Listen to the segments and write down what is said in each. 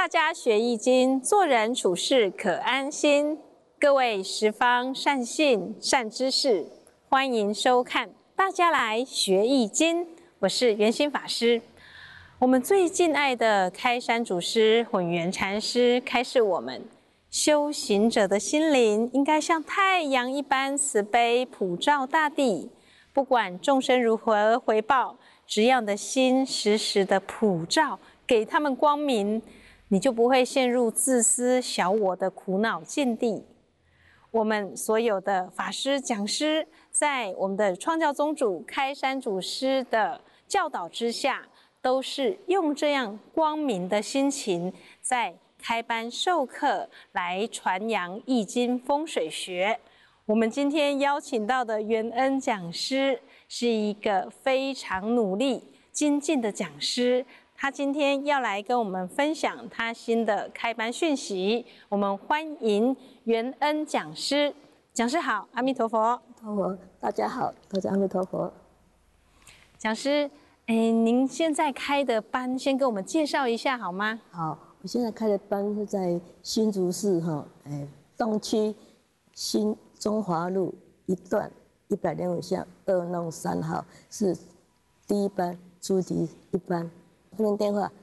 家学易经，做人处事可安心。各位十方善信、善知识，欢迎收看《大家来学易经》，我是圆心法师。我们最敬爱的开山祖师混元禅师开示我们，修行者的心灵应该像太阳一般慈悲普照大地，不管众生如何回报，只要你的心时时的普照，给他们光明，你就不会陷入自私小我的苦恼境地。我们所有的法师讲师，在我们的创教宗主开山祖师的教导之下，都是用这样光明的心情，在开班授课，来传扬易经风水学。我们今天邀请到的元恩讲师，是一个非常努力精进的讲师。他今天要来跟我们分享他新的开班讯息，我们欢迎元恩讲师。讲师好，阿弥陀佛。 大家好，大家阿弥陀佛。 讲师，您现在开的班，先给我们介绍一下好吗？ 好，我现在开的班是在新竹市东区新中华路一段105巷2弄3号，是第一班初级一班。这边电话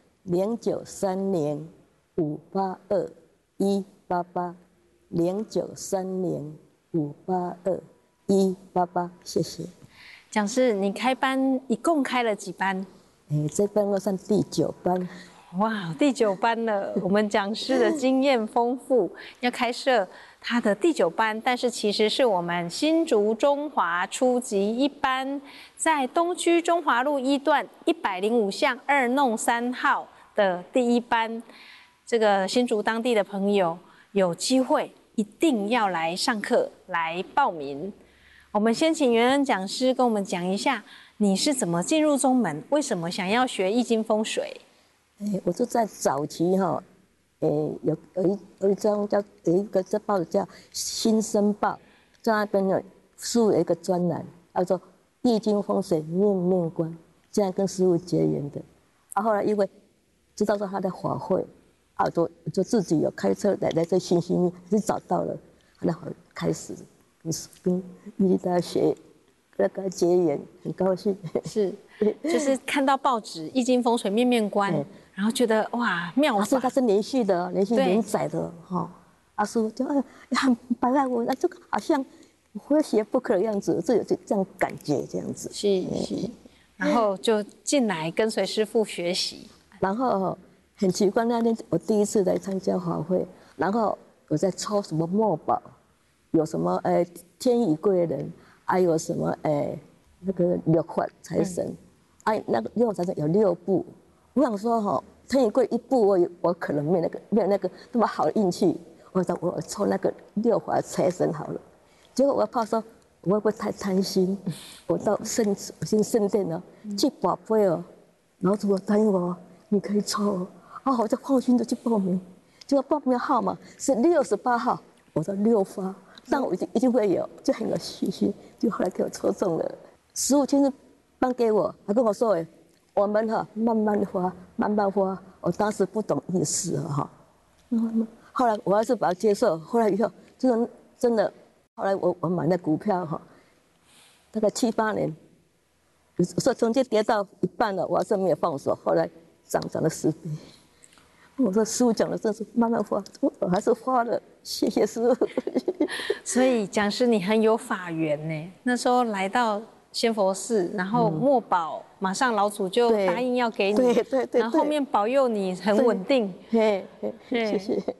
0930582188，0930582188，谢谢。 讲师，你开班一共开了几班？ 这班我算第9班。 哇，第9班了！我们讲师的经验丰富，要开设他的第9班，但是其实是我们新竹中华初级一班，在东区中华路一段105巷2弄3号的第一班。这个新竹当地的朋友有机会一定要来上课，来报名。我们先请元恩讲师跟我们讲一下，你是怎么进入宗门？为什么想要学易经风水？ 我就在早期有一张有一个这报纸叫《新生报》，在那边师父有一个专栏，叫做《易经风水面面观》，这样跟师父结缘的。后来因为知道说他的法会，就自己有开车来这信息面，就找到了，然后开始跟易经大学跟他结缘，很高兴。 是，就是看到报纸《易经风水面面观》。然后觉得哇妙法， 它是连续的，连载的哈。阿叔就很白话文，这个好像非学不可的样子，有这样感觉这样子。 是。然后就进来跟随师父学习。 然后很奇怪，那天我第一次来参加法会，然后我在抽什么墨宝，有什么天乙贵人，还有什么那个六法财神，那个六法财神有6部。我想说天乙贵1部我可能没有那个那么好的运气，我抽那个6法财神好了。结果我怕说我会不会太贪心，我到圣殿了去保杯然后师父答应我你可以抽我就放心的去报名。结果报名号码是68号，我说6发，但我一定会有，就很有信心，就后来给我抽中了。师父亲自颁给我，还跟我说我们慢慢花，慢慢花。我当时不懂意思后来我还是把它接受。后来以后真的，后来我买那股票大概7、8年，说中间跌到一半了，我还是没有放手。后来涨了10倍。我说师父讲的真是慢慢花，我还是花了，谢谢师父。 所以讲师你很有法缘呢。那时候来到仙佛寺，然后墨宝马上老祖就答应要给你， 对， 然后后面保佑你很稳定。 谢谢。